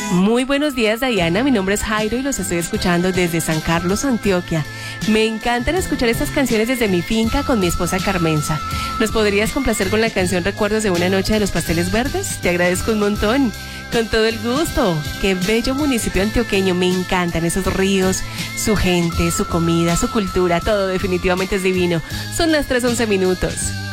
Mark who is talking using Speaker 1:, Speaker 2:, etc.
Speaker 1: Muy buenos días, Diana. Mi nombre es Jairo y los estoy escuchando desde San Carlos, Antioquia. Me encantan escuchar estas canciones desde mi finca con mi esposa Carmenza. ¿Nos podrías complacer con la canción Recuerdos de una noche de los pasteles verdes? Te agradezco un montón. Con todo el gusto. Qué bello municipio antioqueño. Me encantan esos ríos, su gente, su comida, su cultura. Todo definitivamente es divino. Son las 3:11.